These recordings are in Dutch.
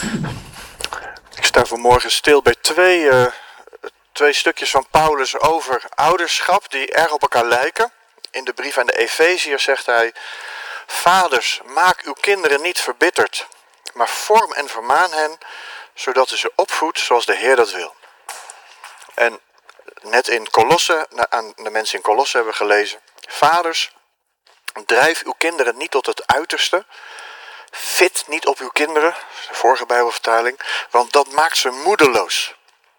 Ik sta vanmorgen stil bij twee stukjes van Paulus over ouderschap die erg op elkaar lijken. In de brief aan de Efeziërs zegt hij: vaders, maak uw kinderen niet verbitterd, maar vorm en vermaan hen, zodat u ze opvoedt zoals de Heer dat wil. En net in Kolosse, aan de mensen in Kolosse hebben we gelezen: vaders, drijf uw kinderen niet tot het uiterste. Fit niet op uw kinderen, de vorige Bijbelvertaling, want dat maakt ze moedeloos.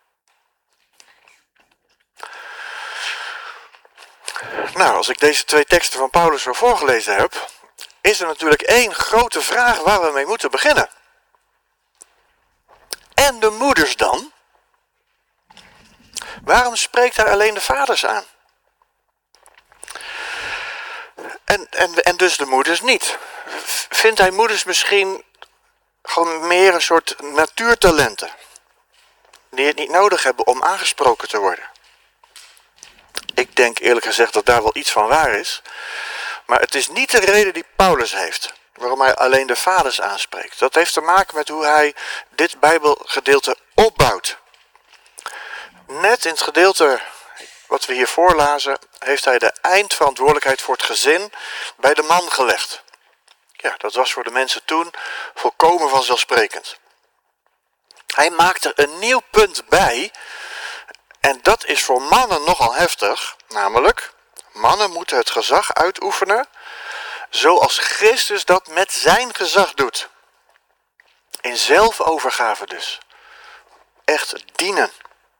Nou, als ik deze twee teksten van Paulus zo voorgelezen heb, is er natuurlijk één grote vraag waar we mee moeten beginnen. En de moeders dan? Waarom spreekt hij alleen de vaders aan? En dus de moeders niet? Vindt hij moeders misschien gewoon meer een soort natuurtalenten, die het niet nodig hebben om aangesproken te worden? Ik denk eerlijk gezegd dat daar wel iets van waar is. Maar het is niet de reden die Paulus heeft, waarom hij alleen de vaders aanspreekt. Dat heeft te maken met hoe hij dit Bijbelgedeelte opbouwt. Net in het gedeelte wat we hier voorlazen, heeft hij de eindverantwoordelijkheid voor het gezin bij de man gelegd. Ja, dat was voor de mensen toen volkomen vanzelfsprekend. Hij maakt er een nieuw punt bij. En dat is voor mannen nogal heftig. Namelijk, mannen moeten het gezag uitoefenen zoals Christus dat met zijn gezag doet. In zelfovergave dus. Echt dienen.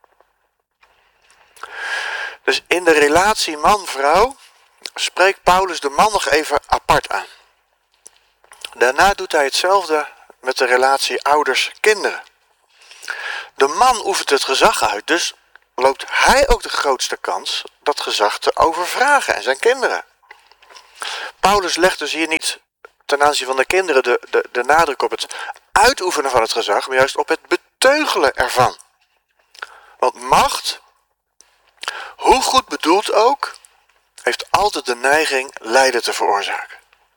Dus in de relatie man-vrouw spreekt Paulus de man nog even apart aan. Daarna doet hij hetzelfde met de relatie ouders-kinderen. De man oefent het gezag uit, dus loopt hij ook de grootste kans dat gezag te overvragen en zijn kinderen. Paulus legt dus hier niet ten aanzien van de kinderen de nadruk op het uitoefenen van het gezag, maar juist op het beteugelen ervan. Want macht, hoe goed bedoeld ook, heeft altijd de neiging lijden te veroorzaken.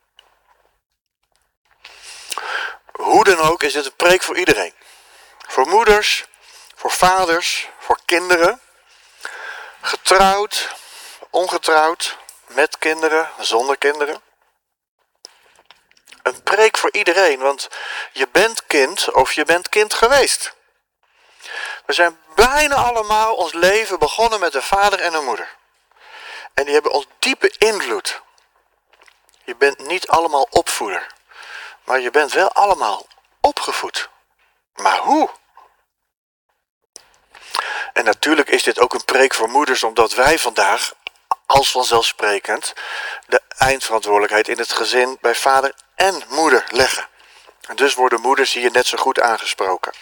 Hoe dan ook is dit een preek voor iedereen. Voor moeders, voor vaders, voor kinderen. Getrouwd, ongetrouwd, met kinderen, zonder kinderen. Een preek voor iedereen, want je bent kind of je bent kind geweest. We zijn bijna allemaal ons leven begonnen met een vader en een moeder. En die hebben ons diepe invloed. Je bent niet allemaal opvoeder, maar je bent wel allemaal opgevoed. Maar hoe? En natuurlijk is dit ook een preek voor moeders, omdat wij vandaag, als vanzelfsprekend, de eindverantwoordelijkheid in het gezin bij vader en moeder leggen. En dus worden moeders hier net zo goed aangesproken.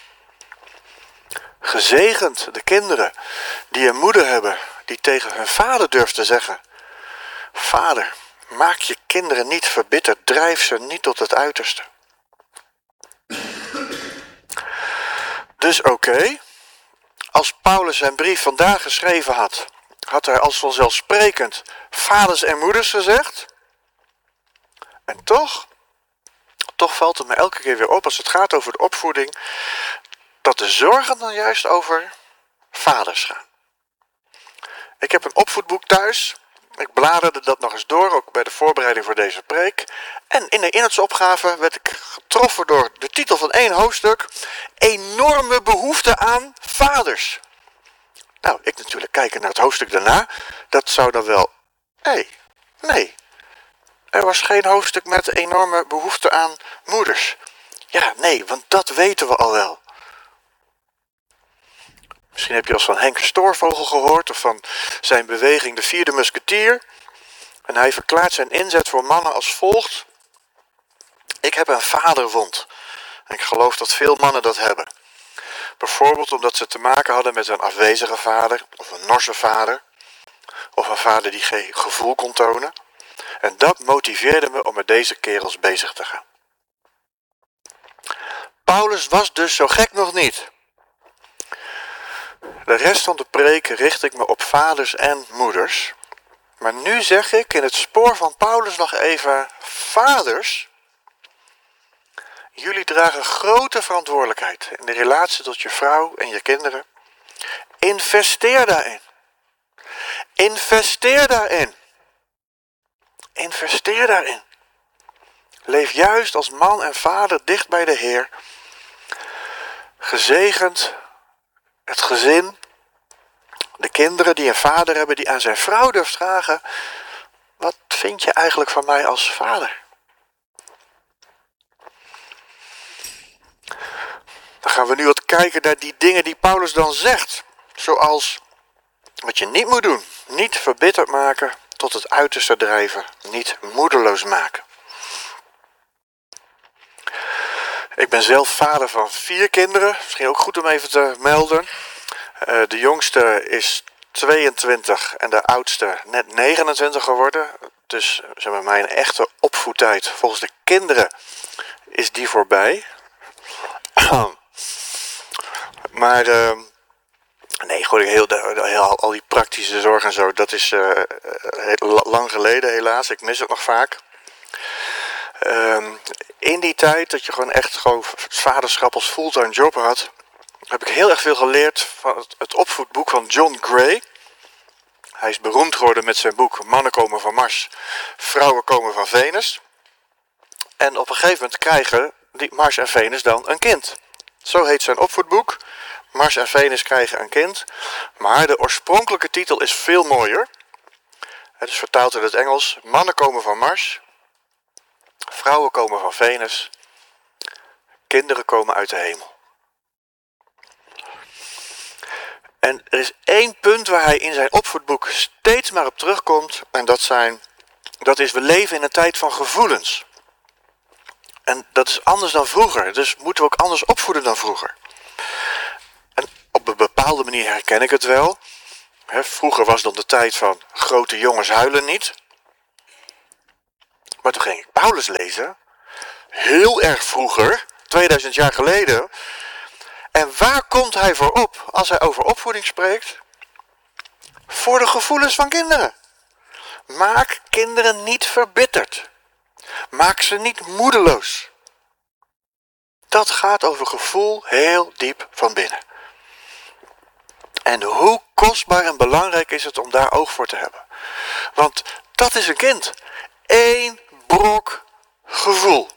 Gezegend de kinderen die een moeder hebben die tegen hun vader durft te zeggen: vader, maak je kinderen niet verbitterd, drijf ze niet tot het uiterste. Dus oké, als Paulus zijn brief vandaag geschreven had, had hij als vanzelfsprekend vaders en moeders gezegd. En toch valt het me elke keer weer op als het gaat over de opvoeding, dat de zorgen dan juist over vaders gaan. Ik heb een opvoedboek thuis. Ik bladerde dat nog eens door, ook bij de voorbereiding voor deze preek. En in de inhoudsopgave werd ik getroffen door de titel van 1 hoofdstuk: enorme behoefte aan vaders. Nou, ik natuurlijk kijken naar het hoofdstuk daarna. Dat zou dan wel... Nee. Er was geen hoofdstuk met enorme behoefte aan moeders. Ja, nee, want dat weten we al wel. Misschien heb je als van Henk Stoorvogel gehoord of van zijn beweging De Vierde Musketier. En hij verklaart zijn inzet voor mannen als volgt: ik heb een vaderwond. En ik geloof dat veel mannen dat hebben. Bijvoorbeeld omdat ze te maken hadden met een afwezige vader of een norse vader. Of een vader die geen gevoel kon tonen. En dat motiveerde me om met deze kerels bezig te gaan. Paulus was dus zo gek nog niet. De rest van de preek richt ik me op vaders en moeders. Maar nu zeg ik in het spoor van Paulus nog even: vaders, jullie dragen grote verantwoordelijkheid in de relatie tot je vrouw en je kinderen. Investeer daarin. Investeer daarin. Investeer daarin. Leef juist als man en vader dicht bij de Heer. Gezegend het gezin, de kinderen die een vader hebben die aan zijn vrouw durft vragen: wat vind je eigenlijk van mij als vader? Dan gaan we nu wat kijken naar die dingen die Paulus dan zegt. Zoals wat je niet moet doen. Niet verbitterd maken, tot het uiterste drijven. Niet moedeloos maken. Ik ben zelf vader van 4 kinderen. Misschien ook goed om even te melden. De jongste is 22 en de oudste net 29 geworden. Dus zeg maar, mijn echte opvoedtijd volgens de kinderen is die voorbij. Maar nee, gewoon al die praktische zorg en zo, dat is lang geleden helaas. Ik mis het nog vaak. In die tijd dat je gewoon echt het vaderschap als fulltime job had, heb ik heel erg veel geleerd van het opvoedboek van John Gray. Hij is beroemd geworden met zijn boek Mannen komen van Mars, Vrouwen komen van Venus. En op een gegeven moment krijgen die Mars en Venus dan een kind. Zo heet zijn opvoedboek. Mars en Venus krijgen een kind. Maar de oorspronkelijke titel is veel mooier. Het is vertaald in het Engels. Mannen komen van Mars. Vrouwen komen van Venus. Kinderen komen uit de hemel. En er is 1 punt waar hij in zijn opvoedboek steeds maar op terugkomt. En dat is, we leven in een tijd van gevoelens. En dat is anders dan vroeger. Dus moeten we ook anders opvoeden dan vroeger. En op een bepaalde manier herken ik het wel. Vroeger was dan de tijd van grote jongens huilen niet. Maar toen ging ik Paulus lezen. Heel erg vroeger, 2000 jaar geleden. En waar komt hij voor op als hij over opvoeding spreekt? Voor de gevoelens van kinderen. Maak kinderen niet verbitterd. Maak ze niet moedeloos. Dat gaat over gevoel heel diep van binnen. En hoe kostbaar en belangrijk is het om daar oog voor te hebben. Want dat is een kind. 1 brok gevoel.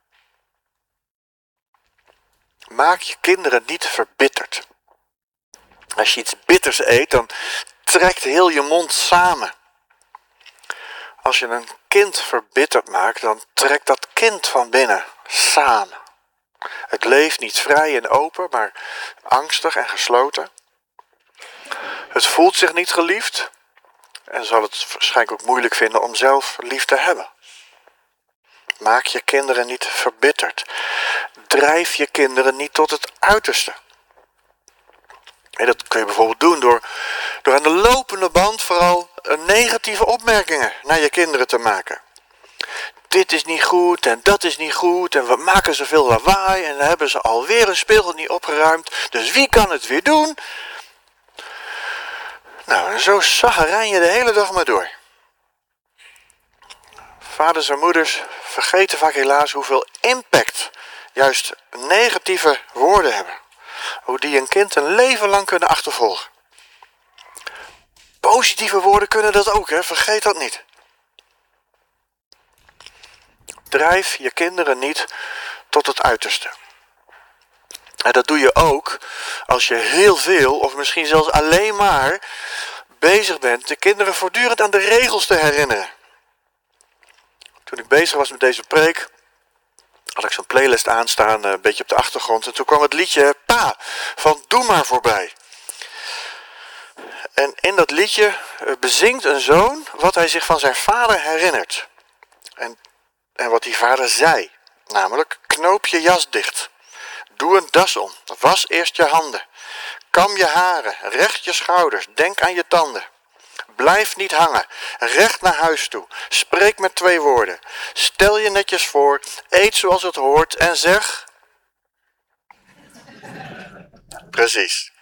Maak je kinderen niet verbitterd. Als je iets bitters eet, dan trekt heel je mond samen. Als je een kind verbitterd maakt, dan trekt dat kind van binnen samen. Het leeft niet vrij en open, maar angstig en gesloten. Het voelt zich niet geliefd en zal het waarschijnlijk ook moeilijk vinden om zelf lief te hebben. Maak je kinderen niet verbitterd. Drijf je kinderen niet tot het uiterste. En dat kun je bijvoorbeeld doen door aan de lopende band vooral negatieve opmerkingen naar je kinderen te maken. Dit is niet goed en dat is niet goed en we maken zoveel lawaai en dan hebben ze alweer een speelgoed niet opgeruimd. Dus wie kan het weer doen? Nou, en zo zaggerijn je de hele dag maar door. Vaders en moeders vergeten vaak helaas hoeveel impact juist negatieve woorden hebben. Hoe die een kind een leven lang kunnen achtervolgen. Positieve woorden kunnen dat ook, hè? Vergeet dat niet. Drijf je kinderen niet tot het uiterste. En dat doe je ook als je heel veel, of misschien zelfs alleen maar, bezig bent de kinderen voortdurend aan de regels te herinneren. Toen ik bezig was met deze preek, had ik zo'n playlist aanstaan, een beetje op de achtergrond. En toen kwam het liedje Pa van Doe maar voorbij. En in dat liedje bezingt een zoon wat hij zich van zijn vader herinnert. En wat die vader zei. Namelijk, knoop je jas dicht. Doe een das om. Was eerst je handen. Kam je haren. Recht je schouders. Denk aan je tanden. Blijf niet hangen. Recht naar huis toe. Spreek met 2 woorden. Stel je netjes voor. Eet zoals het hoort. En zeg... Precies.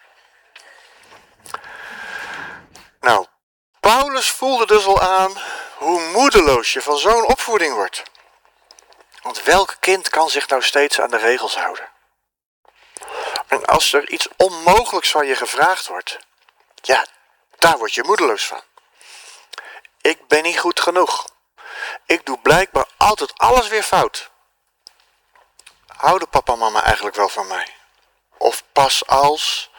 Nou, Paulus voelde dus al aan hoe moedeloos je van zo'n opvoeding wordt. Want welk kind kan zich nou steeds aan de regels houden? En als er iets onmogelijks van je gevraagd wordt, ja, daar word je moedeloos van. Ik ben niet goed genoeg. Ik doe blijkbaar altijd alles weer fout. Houden papa en mama eigenlijk wel van mij? Of pas als...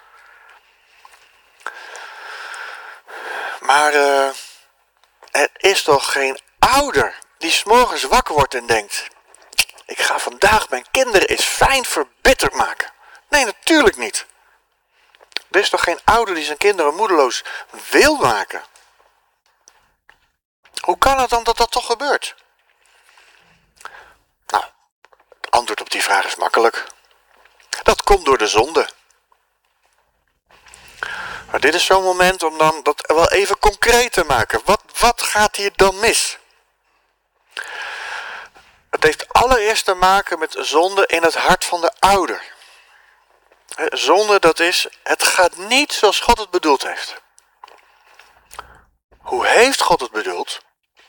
Maar er is toch geen ouder die 's morgens wakker wordt en denkt: ik ga vandaag mijn kinderen eens fijn verbitterd maken. Nee, natuurlijk niet. Er is toch geen ouder die zijn kinderen moedeloos wil maken? Hoe kan het dan dat dat toch gebeurt? Nou, het antwoord op die vraag is makkelijk. Dat komt door de zonde. Maar dit is zo'n moment om dan dat wel even concreet te maken. Wat gaat hier dan mis? Het heeft allereerst te maken met zonde in het hart van de ouder. Zonde, dat is, het gaat niet zoals God het bedoeld heeft. Hoe heeft God het bedoeld?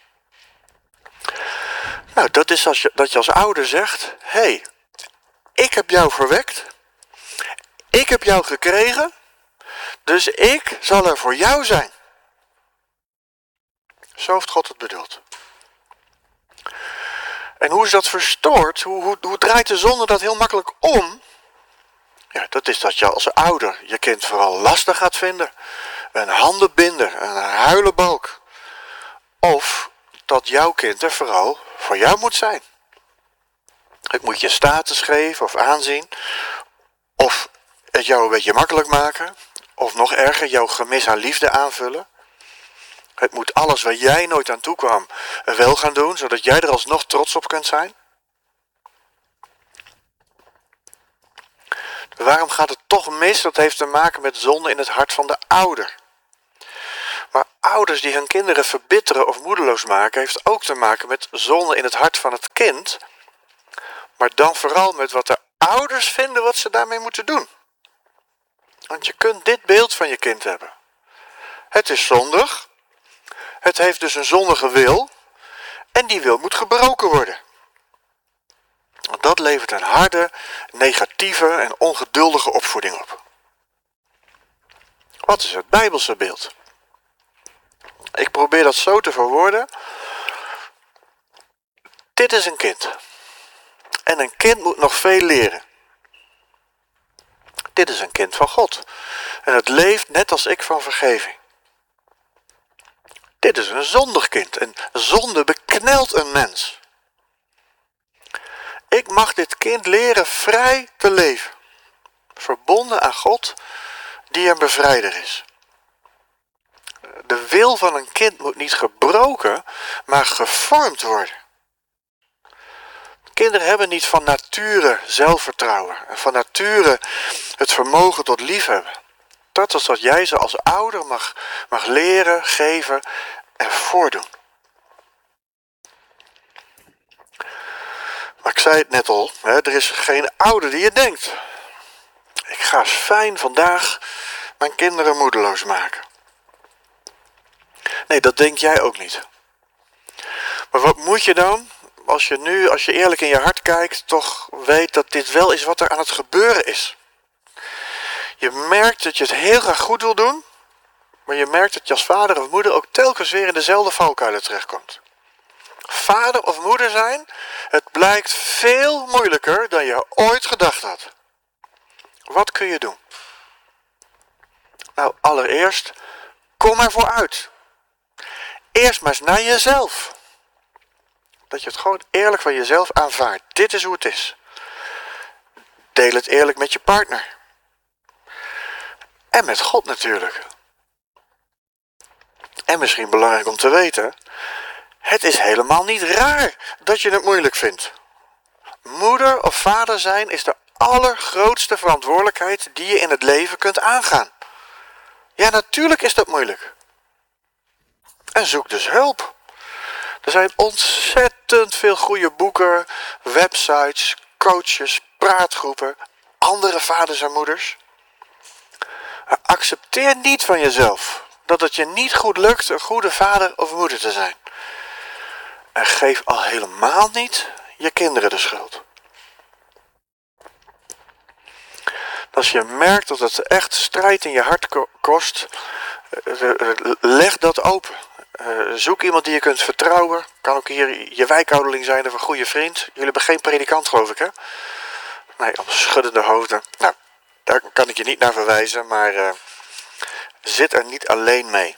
Nou, dat is dat je als ouder zegt: hé, ik heb jou verwekt. Ik heb jou gekregen. Dus ik zal er voor jou zijn. Zo heeft God het bedoeld. En hoe is dat verstoord? Hoe draait de zonde dat heel makkelijk om? Ja, dat is dat je als ouder je kind vooral lastig gaat vinden. Een handenbinder, een huilenbalk. Of dat jouw kind er vooral voor jou moet zijn. Het moet je status geven of aanzien. Of het jou een beetje makkelijk maken. Of nog erger, jouw gemis aan liefde aanvullen. Het moet alles waar jij nooit aan toe kwam wel gaan doen, zodat jij er alsnog trots op kunt zijn. Waarom gaat het toch mis? Dat heeft te maken met zonde in het hart van de ouder. Maar ouders die hun kinderen verbitteren of moedeloos maken, heeft ook te maken met zonde in het hart van het kind. Maar dan vooral met wat de ouders vinden wat ze daarmee moeten doen. Want je kunt dit beeld van je kind hebben. Het is zondig. Het heeft dus een zondige wil. En die wil moet gebroken worden. Want dat levert een harde, negatieve en ongeduldige opvoeding op. Wat is het Bijbelse beeld? Ik probeer dat zo te verwoorden. Dit is een kind. En een kind moet nog veel leren. Dit is een kind van God. En het leeft net als ik van vergeving. Dit is een zondig kind. En zonde beknelt een mens. Ik mag dit kind leren vrij te leven. Verbonden aan God, die een bevrijder is. De wil van een kind moet niet gebroken, maar gevormd worden. Kinderen hebben niet van nature zelfvertrouwen. En van nature het vermogen tot liefhebben. Dat is wat jij ze als ouder mag leren, geven en voordoen. Maar ik zei het net al, er is geen ouder die je denkt: ik ga eens fijn vandaag mijn kinderen moedeloos maken. Nee, dat denk jij ook niet. Maar wat moet je dan, als je eerlijk in je hart kijkt, toch weet dat dit wel is wat er aan het gebeuren is? Je merkt dat je het heel graag goed wil doen, maar je merkt dat je als vader of moeder ook telkens weer in dezelfde valkuilen terechtkomt. Vader of moeder zijn, het blijkt veel moeilijker dan je ooit gedacht had. Wat kun je doen? Nou, allereerst, kom ervoor uit. Eerst maar eens naar jezelf. Dat je het gewoon eerlijk van jezelf aanvaardt. Dit is hoe het is. Deel het eerlijk met je partner. En met God natuurlijk. En misschien belangrijk om te weten: het is helemaal niet raar dat je het moeilijk vindt. Moeder of vader zijn is de allergrootste verantwoordelijkheid die je in het leven kunt aangaan. Ja, natuurlijk is dat moeilijk. En zoek dus hulp. Er zijn ontzettend veel goede boeken, websites, coaches, praatgroepen, andere vaders en moeders. Accepteer niet van jezelf dat het je niet goed lukt een goede vader of moeder te zijn. En geef al helemaal niet je kinderen de schuld. Als je merkt dat het echt strijd in je hart kost, leg dat open. Zoek iemand die je kunt vertrouwen. Kan ook hier je wijkouderling zijn of een goede vriend. Jullie hebben geen predikant, geloof ik, hè? Nee, al schuddende hoofden. Nou, daar kan ik je niet naar verwijzen, maar zit er niet alleen mee.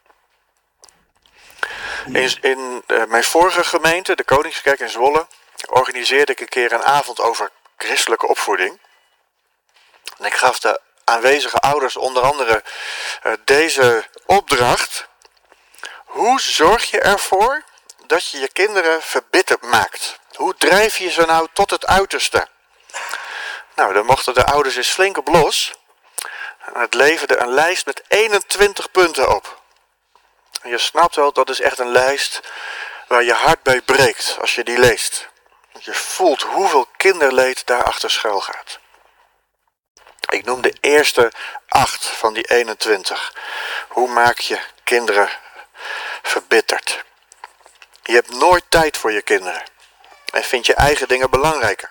In mijn vorige gemeente, de Koningskerk in Zwolle, organiseerde ik een keer een avond over christelijke opvoeding. En ik gaf de aanwezige ouders onder andere deze opdracht. Hoe zorg je ervoor dat je je kinderen verbitterd maakt? Hoe drijf je ze nou tot het uiterste? Nou, dan mochten de ouders eens flink op los. En het leverde een lijst met 21 punten op. En je snapt wel, dat is echt een lijst waar je hart bij breekt als je die leest. Je voelt hoeveel kinderleed daarachter schuil gaat. Ik noem de eerste 8 van die 21. Hoe maak je kinderen verbitterd? Je hebt nooit tijd voor je kinderen. En vind je eigen dingen belangrijker.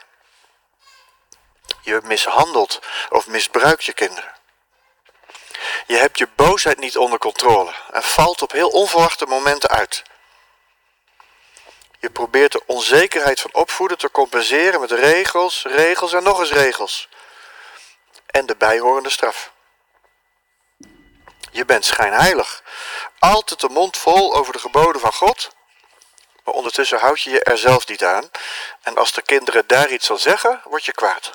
Je mishandelt of misbruikt je kinderen. Je hebt je boosheid niet onder controle en valt op heel onverwachte momenten uit. Je probeert de onzekerheid van opvoeden te compenseren met regels, regels en nog eens regels. En de bijhorende straf. Je bent schijnheilig. Altijd de mond vol over de geboden van God. Maar ondertussen houd je je er zelf niet aan. En als de kinderen daar iets van zeggen, word je kwaad.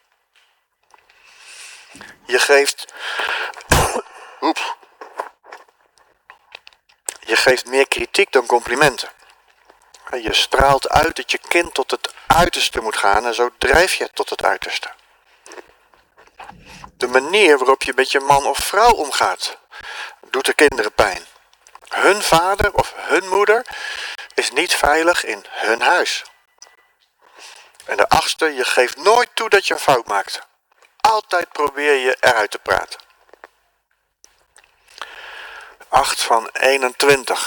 Je geeft meer kritiek dan complimenten. Je straalt uit dat je kind tot het uiterste moet gaan en zo drijf je het tot het uiterste. De manier waarop je met je man of vrouw omgaat, doet de kinderen pijn. Hun vader of hun moeder is niet veilig in hun huis. En de 8e, je geeft nooit toe dat je een fout maakt. Altijd probeer je eruit te praten. 8 van 21.